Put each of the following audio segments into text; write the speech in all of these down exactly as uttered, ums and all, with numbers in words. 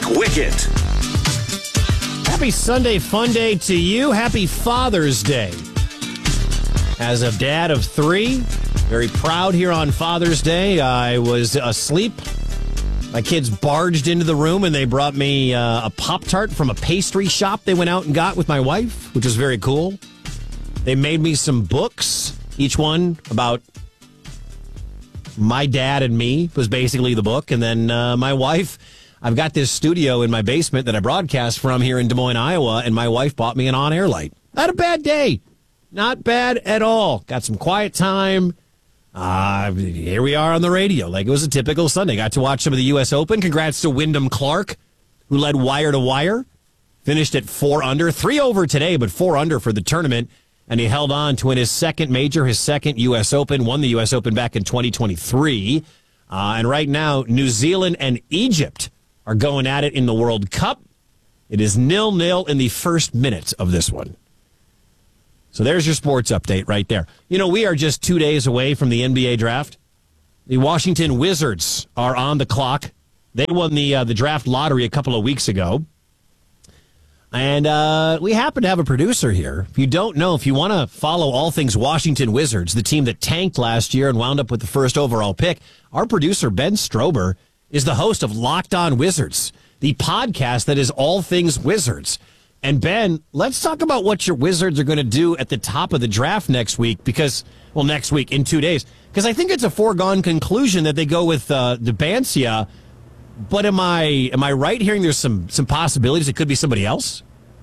Wicket. Happy Sunday fun day to you. Happy Father's Day. As a dad of three, very proud here on Father's Day. I was asleep. My kids barged into the room and they brought me uh, a Pop-Tart from a pastry shop they went out and got with my wife, which was very cool. They made me some books, each one about my dad and me was basically the book. And then uh, my wife, I've got this studio in my basement that I broadcast from here in Des Moines, Iowa, and my wife bought me an on-air light. Not a bad day. Not bad at all. Got some quiet time. Uh, here we are on the radio. Like it was a typical Sunday. Got to watch some of the U S Open. Congrats to Wyndham Clark, who led wire to wire. Finished at four under. Three over today, but four under for the tournament. And he held on to win his second major, his second U S Open. Won the U S Open back in twenty twenty-three. Uh, and right now, New Zealand and Egypt are going at it in the World Cup. It is nil-nil in the first minute of this one. So there's your sports update right there. You know, we are just two days away from the N B A draft. The Washington Wizards are on the clock. They won the uh, the draft lottery a couple of weeks ago. And uh, we happen to have a producer here. If you don't know, if you want to follow all things Washington Wizards, the team that tanked last year and wound up with the first overall pick, our producer, Ben Strober, is the host of Locked On Wizards, the podcast that is all things Wizards. And Ben, let's talk about what your Wizards are going to do at the top of the draft next week because, well, next week in two days. Because I think it's a foregone conclusion that they go with uh, Debancia. But am I am I right hearing there's some some possibilities it could be somebody else?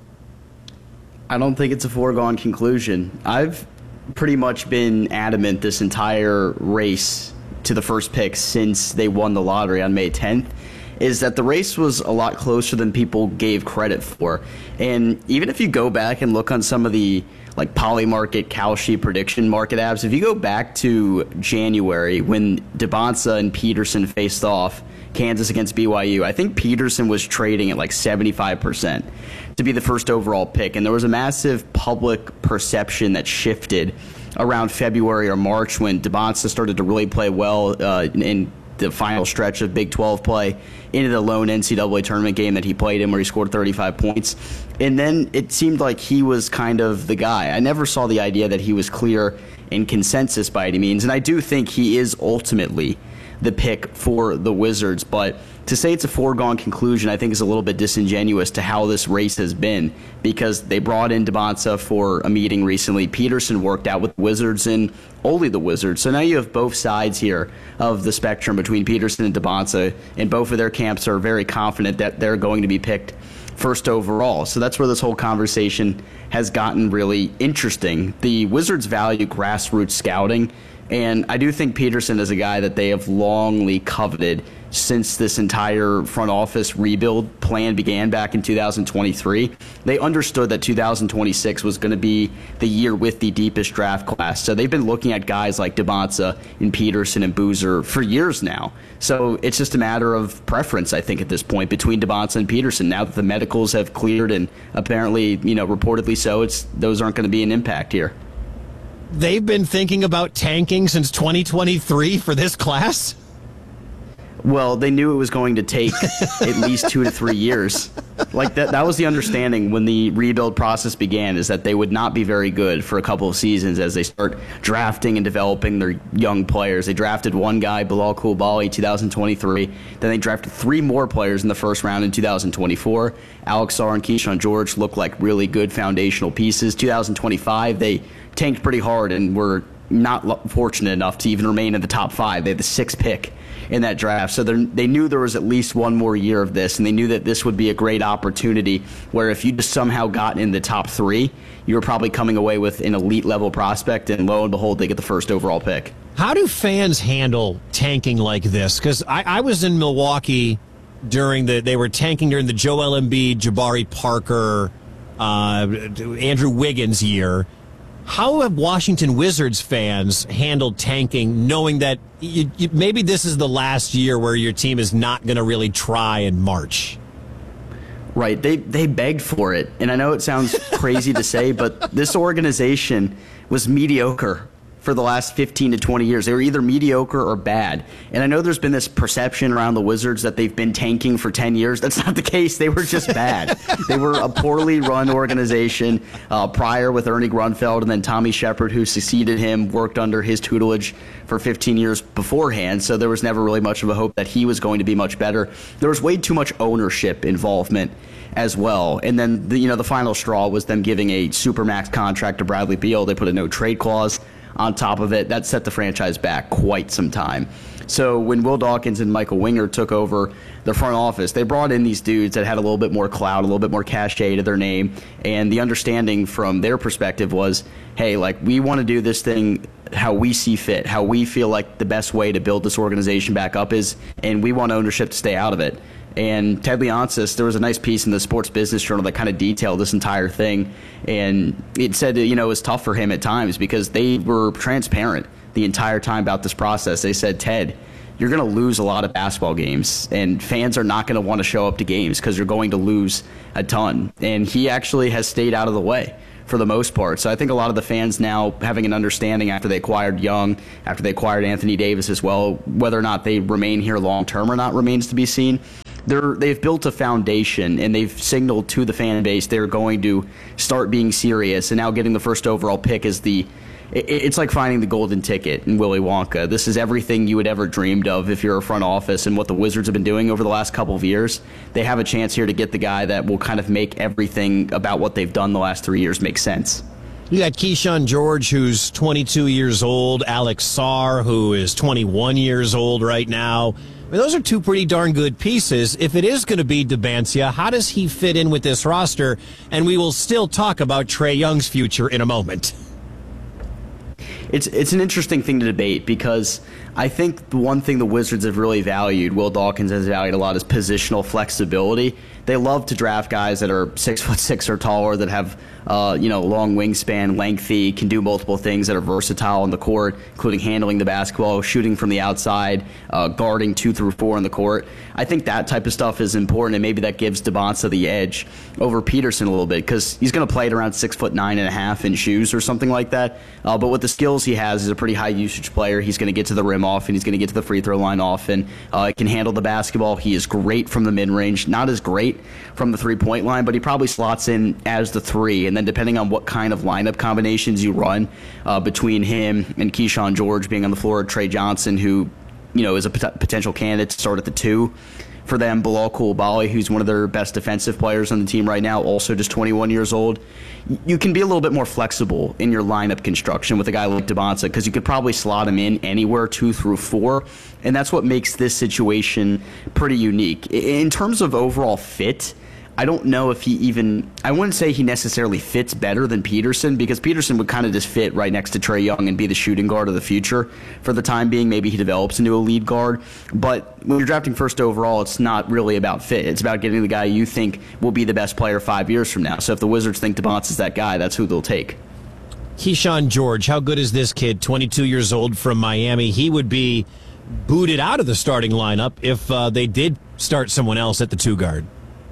I don't think it's a foregone conclusion. I've pretty much been adamant this entire race to the first pick since they won the lottery on May tenth. Is that the race was a lot closer than people gave credit for. And even if you go back and look on some of the like Polymarket, Kalshi prediction market apps, if you go back to January when Debonsa and Peterson faced off, Kansas against B Y U, I think Peterson was trading at like seventy-five percent to be the first overall pick. And there was a massive public perception that shifted around February or March when Debonsa started to really play well uh, in the final stretch of Big twelve play into the lone N C double A tournament game that he played in where he scored thirty-five points. And then it seemed like he was kind of the guy. I never saw the idea that he was clear in consensus by any means. And I do think he is ultimately the pick for the Wizards. But to say it's a foregone conclusion, I think is a little bit disingenuous to how this race has been because they brought in Debonsa for a meeting recently. Peterson worked out with the Wizards and only the Wizards. So now you have both sides here of the spectrum between Peterson and Debonsa, and both of their camps are very confident that they're going to be picked first overall. So that's where this whole conversation has gotten really interesting. The Wizards value grassroots scouting, and I do think Peterson is a guy that they have longly coveted since this entire front office rebuild plan began back in two thousand twenty-three. They understood that two thousand twenty-six was going to be the year with the deepest draft class. So they've been looking at guys like Debonsa and Peterson and Boozer for years now. So it's just a matter of preference, I think, at this point between Debonsa and Peterson. Now that the medicals have cleared and apparently, you know, reportedly so, it's those aren't going to be an impact here. They've been thinking about tanking since twenty twenty-three for this class? Well, they knew it was going to take at least two to three years. Like that, that was the understanding when the rebuild process began, is that they would not be very good for a couple of seasons as they start drafting and developing their young players. They drafted one guy, Bilal Coulibaly, two thousand twenty-three. Then they drafted three more players in the first round in two thousand twenty-four. Alex Sarr and Keyshawn George looked like really good foundational pieces. two thousand twenty-five, they tanked pretty hard and were not fortunate enough to even remain in the top five. They had the sixth pick in that draft. So they knew there was at least one more year of this, and they knew that this would be a great opportunity where if you just somehow got in the top three, you were probably coming away with an elite level prospect, and lo and behold, they get the first overall pick. How do fans handle tanking like this? Because I, I was in Milwaukee during the, they were tanking during the Joel Embiid, Jabari Parker, uh, Andrew Wiggins year. How have Washington Wizards fans handled tanking, knowing that you, you, maybe this is the last year where your team is not going to really try in March? Right. They they begged for it. And I know it sounds crazy to say, but this organization was mediocre for the last fifteen to twenty years. They were either mediocre or bad. And I know there's been this perception around the Wizards that they've been tanking for ten years. That's not the case. They were just bad. They were a poorly run organization uh, prior with Ernie Grunfeld, and then Tommy Shepard, who succeeded him, worked under his tutelage for fifteen years beforehand. So there was never really much of a hope that he was going to be much better. There was way too much ownership involvement as well. And then, the, you know, the final straw was them giving a supermax contract to Bradley Beal. They put a no trade clause on top of it. That set the franchise back quite some time. So when Will Dawkins and Michael Winger took over the front office, they brought in these dudes that had a little bit more clout, a little bit more cachet to their name. And the understanding from their perspective was, hey, like, we want to do this thing how we see fit, how we feel like the best way to build this organization back up is, and we want ownership to stay out of it. And Ted Leonsis, there was a nice piece in the Sports Business Journal that kind of detailed this entire thing. And it said, you know, it was tough for him at times because they were transparent the entire time about this process. They said, Ted, you're going to lose a lot of basketball games, and fans are not going to want to show up to games because you're going to lose a ton. And he actually has stayed out of the way for the most part. So I think a lot of the fans now having an understanding after they acquired Young, after they acquired Anthony Davis as well, whether or not they remain here long term or not remains to be seen. They're, they've built a foundation, and they've signaled to the fan base they're going to start being serious. And now getting the first overall pick is the it, it's like finding the golden ticket in Willy Wonka. This is everything you would ever dreamed of if you're a front office, and what the Wizards have been doing over the last couple of years. They have a chance here to get the guy that will kind of make everything about what they've done the last three years make sense. You got Keyshawn George, who's twenty-two years old, Alex Sarr, who is twenty-one years old right now. I mean, those are two pretty darn good pieces. If it is going to be Demancia, how does he fit in with this roster? And we will still talk about Trae Young's future in a moment. It's it's an interesting thing to debate because I think the one thing the Wizards have really valued, Will Dawkins has valued a lot, is positional flexibility. They love to draft guys that are six foot six or taller, that have uh, you know long wingspan, lengthy, can do multiple things, that are versatile on the court, including handling the basketball, shooting from the outside, uh, guarding two through four on the court. I think that type of stuff is important, and maybe that gives Demancia the edge over Peterson a little bit because he's going to play at around six foot nine and a half in shoes or something like that. Uh, but with the skills he has, he's a pretty high usage player. He's going to get to the rim often. He's going to get to the free throw line often. Uh, he can handle the basketball. He is great from the mid range. Not as great from the three point line, but he probably slots in as the three. And then depending on what kind of lineup combinations you run uh, between him and Keyshawn George being on the floor, Trae Johnson, who you know is a pot- potential candidate to start at the two for them, Bilal Coulibaly, who's one of their best defensive players on the team right now, also just twenty-one years old. You can be a little bit more flexible in your lineup construction with a guy like Demancia because you could probably slot him in anywhere two through four, and that's what makes this situation pretty unique. In terms of overall fit, I don't know if he even, I wouldn't say he necessarily fits better than Peterson because Peterson would kind of just fit right next to Trae Young and be the shooting guard of the future for the time being. Maybe he develops into a lead guard. But when you're drafting first overall, it's not really about fit. It's about getting the guy you think will be the best player five years from now. So if the Wizards think Demancia is that guy, that's who they'll take. Keyshawn George, how good is this kid, twenty-two years old from Miami? He would be booted out of the starting lineup if uh, they did start someone else at the two guard.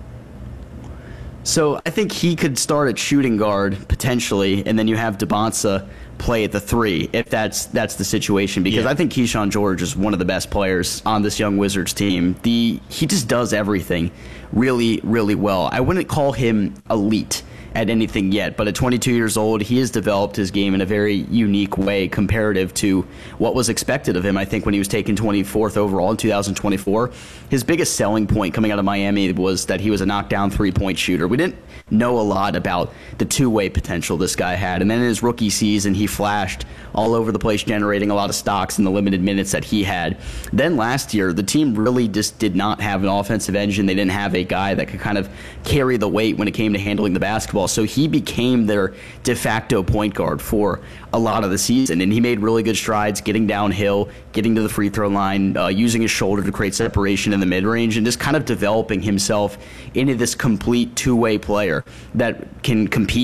So I think he could start at shooting guard potentially, and then you have Demancia play at the three if that's that's the situation. Because yeah. I think Keyshawn George is one of the best players on this young Wizards team. The he just does everything really, really well. I wouldn't call him elite at anything yet, but at twenty-two years old, he has developed his game in a very unique way comparative to what was expected of him. I think when he was taken twenty-fourth overall in two thousand twenty-four, his biggest selling point coming out of Miami was that he was a knockdown three-point shooter. We didn't know a lot about the two-way potential this guy had, and then in his rookie season, he flashed all over the place, generating a lot of stocks in the limited minutes that he had. Then last year, the team really just did not have an offensive engine. They didn't have a guy that could kind of carry the weight when it came to handling the basketball. So he became their de facto point guard for a lot of the season, and he made really good strides getting downhill, getting to the free throw line, uh, using his shoulder to create separation in the mid-range, and just kind of developing himself into this complete two-way player that can compete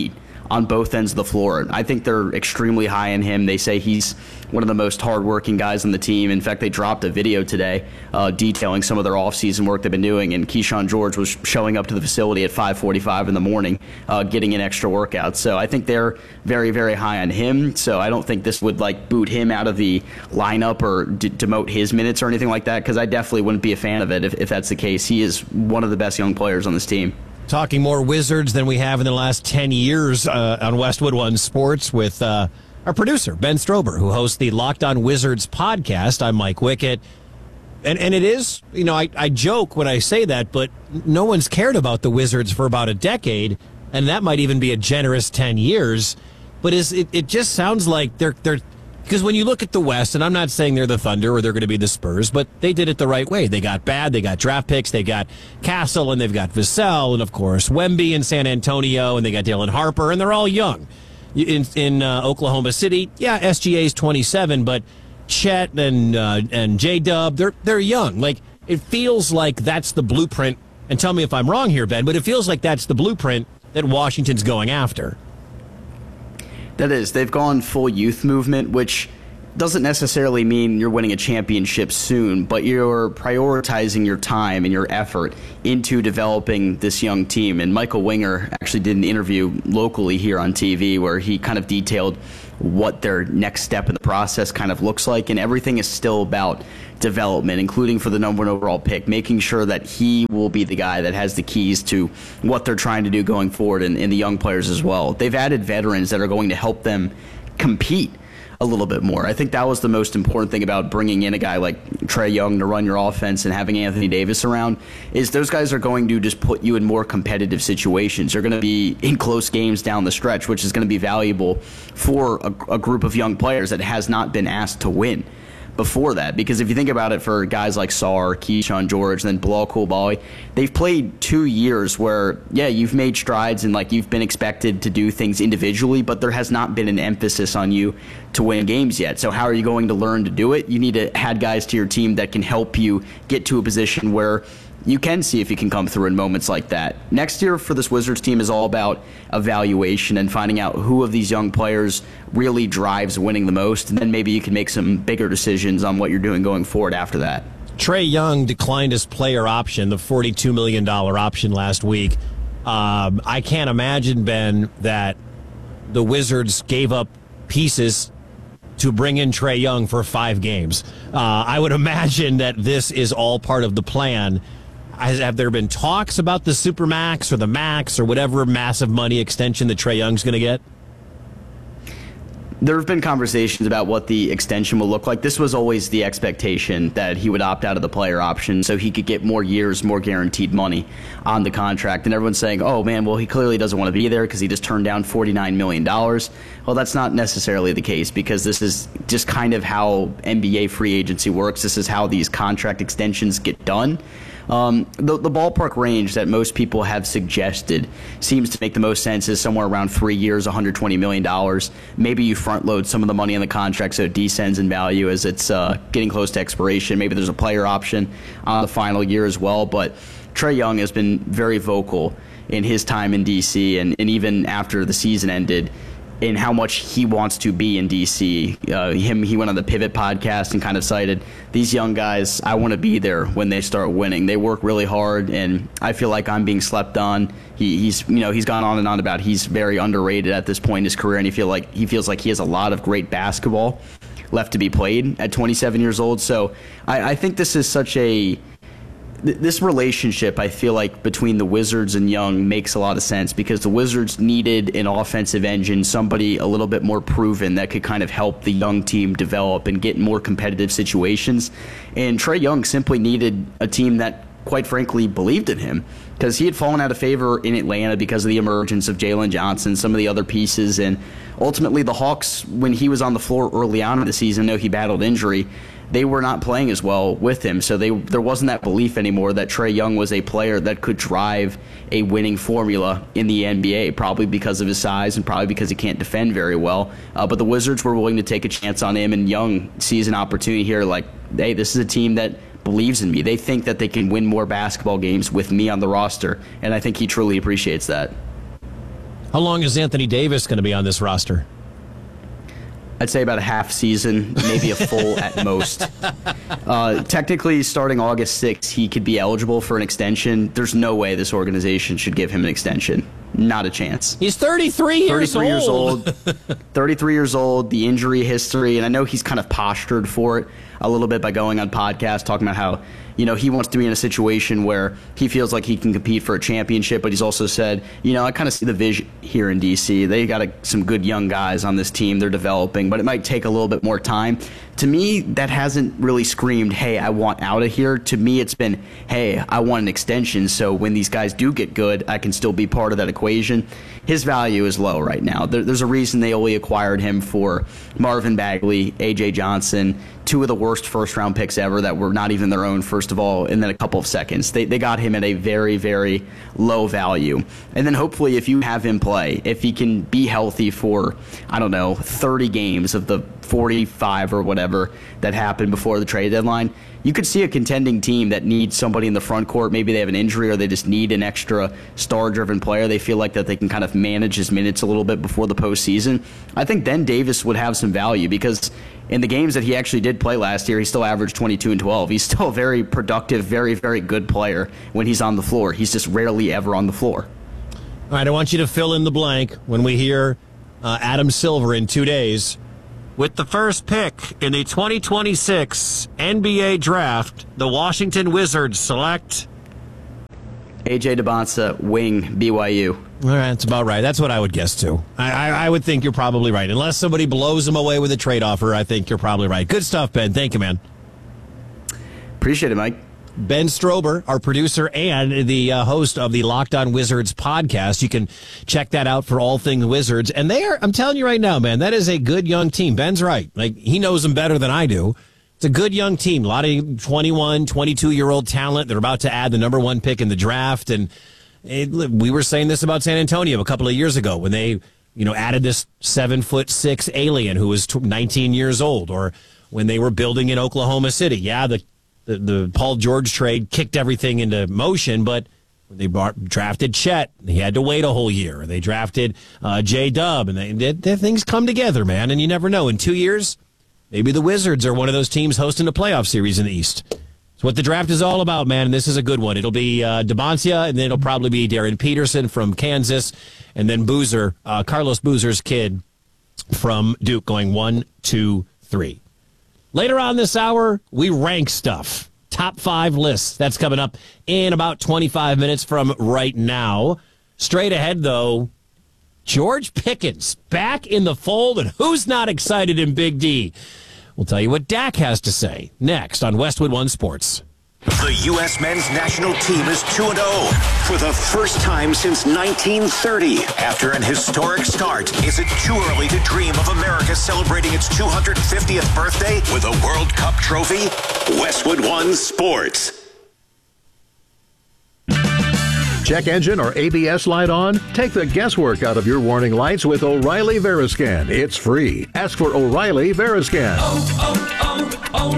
on both ends of the floor. I think they're extremely high on him. They say he's one of the most hardworking guys on the team. In fact, they dropped a video today uh, detailing some of their offseason work they've been doing, and Keyshawn George was showing up to the facility at five forty-five in the morning, uh, getting in extra workouts. So I think they're very, very high on him. So I don't think this would like boot him out of the lineup or d- demote his minutes or anything like that, because I definitely wouldn't be a fan of it if, if that's the case. He is one of the best young players on this team. Talking more Wizards than we have in the last ten years uh, on Westwood One Sports with uh, our producer, Ben Strober, who hosts the Locked On Wizards podcast. I'm Mike Wickett. And and it is, you know, I, I joke when I say that, but no one's cared about the Wizards for about a decade, and that might even be a generous ten years. But is it, it just sounds like they're they're because when you look at the West, and I'm not saying they're the Thunder or they're going to be the Spurs, but they did it the right way. They got bad, they got draft picks, they got Castle, and they've got Vassell, and of course Wemby in San Antonio, and they got Dylan Harper, and they're all young. In in uh, Oklahoma City, yeah, S G A's twenty-seven, but Chet and uh, and J-Dub, they're they're young. Like, it feels like that's the blueprint. And tell me if I'm wrong here, Ben, but it feels like that's the blueprint that Washington's going after. That is, they've gone full youth movement, which doesn't necessarily mean you're winning a championship soon, but you're prioritizing your time and your effort into developing this young team. And Michael Winger actually did an interview locally here on T V where he kind of detailed what their next step in the process kind of looks like, and everything is still about development, including for the number one overall pick, making sure that he will be the guy that has the keys to what they're trying to do going forward, and, and the young players as well. They've added veterans that are going to help them compete a little bit more. I think that was the most important thing about bringing in a guy like Trae Young to run your offense and having Anthony Davis around, is those guys are going to just put you in more competitive situations. You're going to be in close games down the stretch, which is going to be valuable for a, a group of young players that has not been asked to win before that. Because if you think about it, for guys like Sarr, Keyshawn George, and then Bilal Coulibaly, they've played two years where, yeah, you've made strides and like you've been expected to do things individually, but there has not been an emphasis on you to win games yet. So how are you going to learn to do it? You need to add guys to your team that can help you get to a position where you can see if you can come through in moments like that. Next year for this Wizards team is all about evaluation and finding out who of these young players really drives winning the most, and then maybe you can make some bigger decisions on what you're doing going forward after that. Trae Young declined his player option, the forty-two million dollars option last week. Um, I can't imagine, Ben, that the Wizards gave up pieces to bring in Trae Young for five games. Uh, I would imagine that this is all part of the plan. Has, have there been talks about the Supermax or the Max or whatever massive money extension that Trae Young's going to get? There have been conversations about what the extension will look like. This was always the expectation, that he would opt out of the player option so he could get more years, more guaranteed money on the contract. And everyone's saying, oh, man, well, he clearly doesn't want to be there because he just turned down forty-nine million dollars. Well, that's not necessarily the case, because this is just kind of how N B A free agency works. This is how these contract extensions get done. Um, the, the ballpark range that most people have suggested seems to make the most sense, is somewhere around three years, one hundred twenty million dollars. Maybe you front load some of the money in the contract so it descends in value as it's uh, getting close to expiration. Maybe there's a player option on the final year as well. But Trae Young has been very vocal in his time in D C, and, and even after the season ended, in how much he wants to be in D C. Uh, him, he went on the Pivot podcast and kind of cited, these young guys, I want to be there when they start winning. They work really hard, and I feel like I'm being slept on. He, he's, you know, he's gone on and on about he's very underrated at this point in his career, and he feel like he feels like he has a lot of great basketball left to be played at twenty-seven years old. So I, I think this is such a This relationship, I feel like, between the Wizards and Young makes a lot of sense, because the Wizards needed an offensive engine, somebody a little bit more proven that could kind of help the young team develop and get in more competitive situations. And Trae Young simply needed a team that, quite frankly, believed in him, because he had fallen out of favor in Atlanta because of the emergence of Jalen Johnson, some of the other pieces. And ultimately, the Hawks, when he was on the floor early on in the season, though he battled injury, they were not playing as well with him. So they there wasn't that belief anymore that Trae Young was a player that could drive a winning formula in the N B A, probably because of his size and probably because he can't defend very well. Uh, but the Wizards were willing to take a chance on him, and Young sees an opportunity here like, hey, this is a team that believes in me. They think that they can win more basketball games with me on the roster, and I think he truly appreciates that. How long is Anthony Davis going to be on this roster? I'd say about a half season, maybe a full at most. Uh, technically, starting August sixth, he could be eligible for an extension. There's no way this organization should give him an extension. Not a chance. He's thirty-three years thirty-three years old. old. thirty-three years old, the injury history, and I know he's kind of postured for it a little bit by going on podcasts, talking about how, you know, he wants to be in a situation where he feels like he can compete for a championship, but he's also said, you know, I kind of see the vision here in D C. They got a, some good young guys on this team. They're developing, but it might take a little bit more time. To me, that hasn't really screamed, hey, I want out of here. To me, it's been, hey, I want an extension, so when these guys do get good, I can still be part of that equation. His value is low right now. There, there's a reason they only acquired him for Marvin Bagley, A J Johnson, two of the worst first-round picks ever that were not even their own, first of all, and then a couple of seconds. They, they got him at a very, very low value. And then hopefully if you have him play, if he can be healthy for, I don't know, thirty games of the forty-five or whatever that happened before the trade deadline, you could see a contending team that needs somebody in the front court. Maybe they have an injury or they just need an extra star-driven player. They feel like that they can kind of manage his minutes a little bit before the postseason. I think then Davis would have some value because in the games that he actually did play last year, he still averaged twenty-two and twelve. He's still a very productive, very, very good player when he's on the floor. He's just rarely ever on the floor. All right, I want you to fill in the blank when we hear uh, Adam Silver in two days. With the first pick in the twenty twenty-six N B A draft, the Washington Wizards select A J DeBonsa, wing, B Y U. All right, that's about right. That's what I would guess, too. I, I, I would think you're probably right. Unless somebody blows him away with a trade offer, I think you're probably right. Good stuff, Ben. Thank you, man. Appreciate it, Mike. Ben Strober, our producer and the uh, host of the Locked On Wizards podcast. You can check that out for all things Wizards. And they are, I'm telling you right now, man, that is a good young team. Ben's right. Like, he knows them better than I do. It's a good young team. A lot of twenty-one, twenty-two-year-old talent. They're about to add the number one pick in the draft. And it, we were saying this about San Antonio a couple of years ago when they, you know, added this seven foot six alien who was nineteen years old, or when they were building in Oklahoma City. Yeah, the The, the Paul George trade kicked everything into motion, but when they brought, drafted Chet, they had to wait a whole year. They drafted uh, J-Dub, and they, they, they, things come together, man, and you never know. In two years, maybe the Wizards are one of those teams hosting a playoff series in the East. It's what the draft is all about, man, and this is a good one. It'll be uh, DeBonsia, and then it'll probably be Darren Peterson from Kansas, and then Boozer, uh, Carlos Boozer's kid from Duke, going one, two, three. Later on this hour, we rank stuff. Top five lists. That's coming up in about twenty-five minutes from right now. Straight ahead, though, George Pickens back in the fold, and who's not excited in Big D? We'll tell you what Dak has to say next on Westwood One Sports. The U S men's national team is two and oh for the first time since nineteen thirty. After an historic start, is it too early to dream of America celebrating its two hundred fiftieth birthday with a World Cup trophy? Westwood One Sports. Check engine or A B S light on? Take the guesswork out of your warning lights with O'Reilly Veriscan. It's free. Ask for O'Reilly Veriscan. Oh, oh,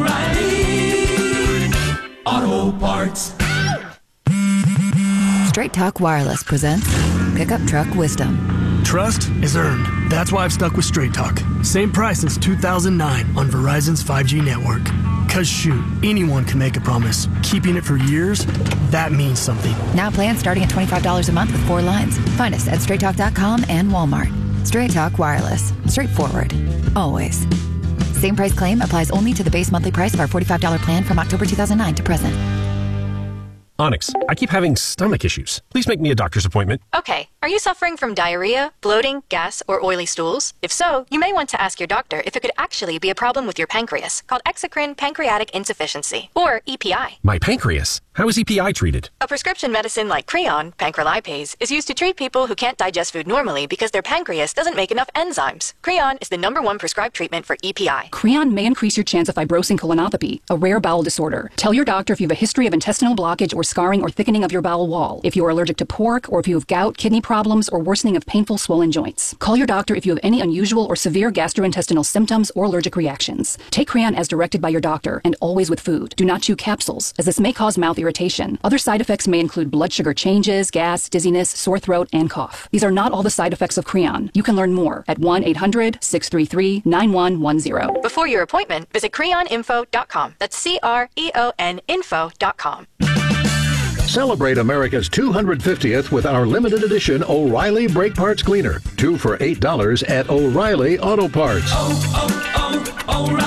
oh, O'Reilly Auto Parts. Straight Talk Wireless presents Pickup Truck Wisdom. Trust is earned. That's why I've stuck with Straight Talk. Same price since two thousand nine on Verizon's five G network. Cause shoot, anyone can make a promise. Keeping it for years, that means something. Now plans starting at twenty-five dollars a month with four lines. Find us at straight talk dot com and Walmart. Straight Talk Wireless. Straightforward. Always. Same price claim applies only to the base monthly price of our forty-five dollars plan from October two thousand nine to present. Onyx, I keep having stomach issues. Please make me a doctor's appointment. Okay. Are you suffering from diarrhea, bloating, gas, or oily stools? If so, you may want to ask your doctor if it could actually be a problem with your pancreas, called exocrine pancreatic insufficiency, or E P I. My pancreas? How is E P I treated? A prescription medicine like Creon, pancrelipase, is used to treat people who can't digest food normally because their pancreas doesn't make enough enzymes. Creon is the number one prescribed treatment for E P I. Creon may increase your chance of fibrosing colonopathy, a rare bowel disorder. Tell your doctor if you have a history of intestinal blockage or scarring or thickening of your bowel wall, if you are allergic to pork, or if you have gout, kidney problems, or worsening of painful swollen joints. Call your doctor if you have any unusual or severe gastrointestinal symptoms or allergic reactions. Take Creon as directed by your doctor and always with food. Do not chew capsules, as this may cause mouth irritation. Other side effects may include blood sugar changes, gas, dizziness, sore throat, and cough. These are not all the side effects of Creon. You can learn more at one eight hundred, six three three, nine one one zero. Before your appointment, visit creon info dot com. That's C R E O N info dot com. Celebrate America's two hundred fiftieth with our limited edition O'Reilly Brake Parts Cleaner. Two for eight dollars at O'Reilly Auto Parts. Oh,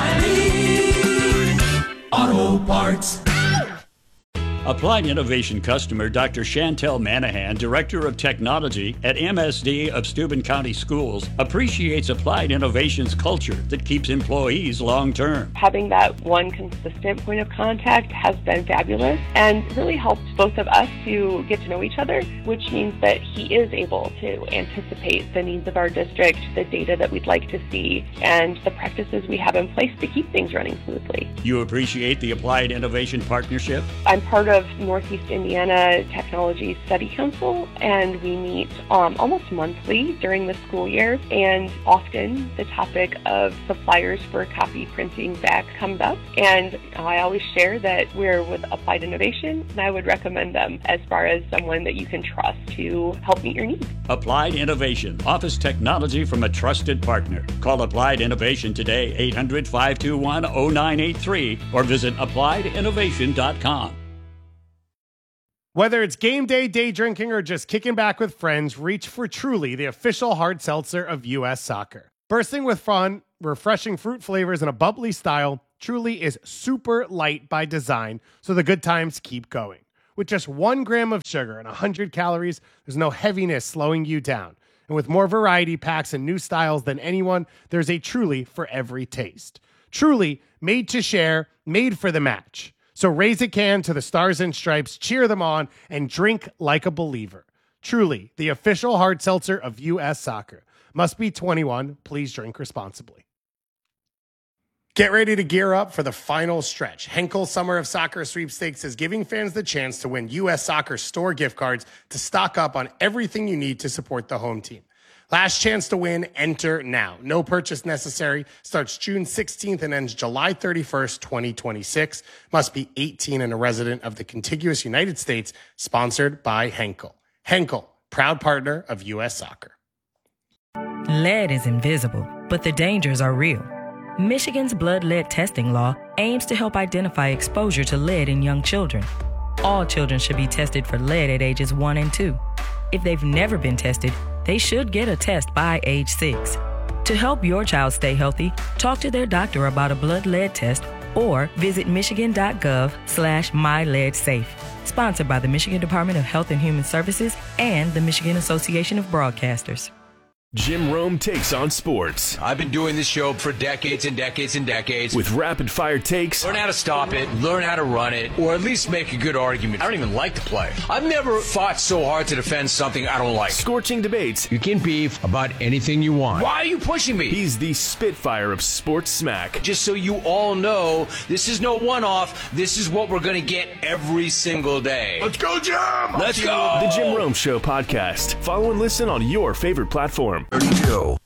oh, oh, O'Reilly Auto Parts. Applied Innovation customer Doctor Chantel Manahan, Director of Technology at M S D of Steuben County Schools, appreciates Applied Innovation's culture that keeps employees long-term. Having that one consistent point of contact has been fabulous and really helped both of us to get to know each other, which means that he is able to anticipate the needs of our district, the data that we'd like to see, and the practices we have in place to keep things running smoothly. You appreciate the Applied Innovation partnership? I'm part of Northeast Indiana Technology Study Council, and we meet um, almost monthly during the school year, and often the topic of suppliers for copy printing back comes up, and I always share that we're with Applied Innovation, and I would recommend them as far as someone that you can trust to help meet your needs. Applied Innovation, office technology from a trusted partner. Call Applied Innovation today, eight hundred, five two one, oh nine eight three, or visit applied innovation dot com. Whether it's game day, day drinking, or just kicking back with friends, reach for Truly, the official hard seltzer of U S Soccer. Bursting with fun, refreshing fruit flavors, and a bubbly style, Truly is super light by design, so the good times keep going. With just one gram of sugar and one hundred calories, there's no heaviness slowing you down. And with more variety packs and new styles than anyone, there's a Truly for every taste. Truly, made to share, made for the match. So raise a can to the Stars and Stripes, cheer them on, and drink like a believer. Truly, the official hard seltzer of U S Soccer. Must be twenty-one. Please drink responsibly. Get ready to gear up for the final stretch. Henkel Summer of Soccer Sweepstakes is giving fans the chance to win U S Soccer store gift cards to stock up on everything you need to support the home team. Last chance to win, enter now. No purchase necessary. Starts June sixteenth and ends July thirty-first, twenty twenty-six. Must be eighteen and a resident of the contiguous United States. Sponsored by Henkel. Henkel, proud partner of U S Soccer. Lead is invisible, but the dangers are real. Michigan's blood lead testing law aims to help identify exposure to lead in young children. All children should be tested for lead at ages one and two. If they've never been tested, they should get a test by age six. To help your child stay healthy, talk to their doctor about a blood lead test or visit michigan.gov slash myleadsafe. Sponsored by the Michigan Department of Health and Human Services and the Michigan Association of Broadcasters. Jim Rome takes on sports. I've been doing this show for decades and decades and decades. With rapid-fire takes. Learn how to stop it, learn how to run it, or at least make a good argument. I don't even like the play. I've never fought so hard to defend something I don't like. Scorching debates. You can beef about anything you want. Why are you pushing me? He's the Spitfire of sports smack. Just so you all know, this is no one-off. This is what we're going to get every single day. Let's go, Jim! Let's go! The Jim Rome Show podcast. Follow and listen on your favorite platform. Joe.